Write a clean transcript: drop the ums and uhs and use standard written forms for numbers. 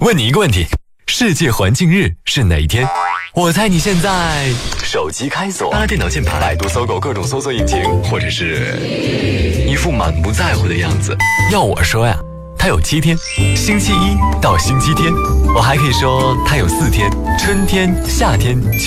问你一个问题，世界环境日是哪一天？我猜你现在手机开锁，拉电脑键盘，百度搜狗各种搜索引擎，或者是一副满不在乎的样子。要我说呀，它有7天，星期一到星期天。我还可以说它有4天，春天、夏天。